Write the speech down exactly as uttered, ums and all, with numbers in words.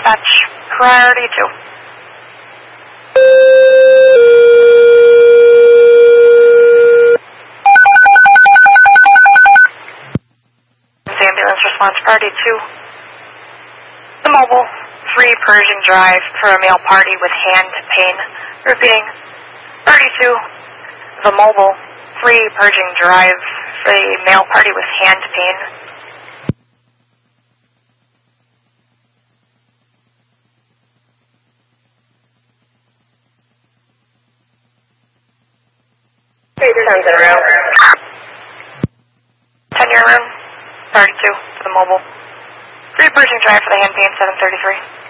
dispatch, priority two. Ambulance response, priority two. The mobile, three Pershing Drive for a male party with hand pain. Repeating, priority two. The mobile, three Pershing Drive for a male party with hand pain. Ten's in room. ten year room, priority two for the mobile. three Pershing Drive for the hand pain, seven thirty-three.